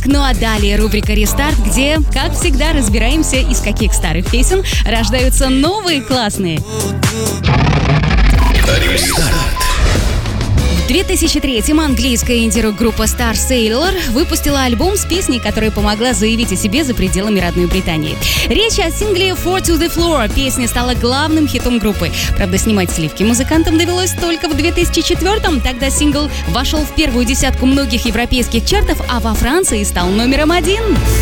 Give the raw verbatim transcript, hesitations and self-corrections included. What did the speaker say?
выпуск. Ну а далее рубрика «Рестарт», где, как всегда, разбираемся, из каких старых песен рождаются новые классные. Рестарт. В две тысячи третьем английская инди-рок-группа Star Sailor выпустила альбом с песней, которая помогла заявить о себе за пределами родной Британии. Речь о сингле «Four to the Floor». Песня стала главным хитом группы. Правда, снимать сливки музыкантам довелось только в две тысячи четвёртом. Тогда сингл вошел в первую десятку многих европейских чартов, а во Франции стал номером один.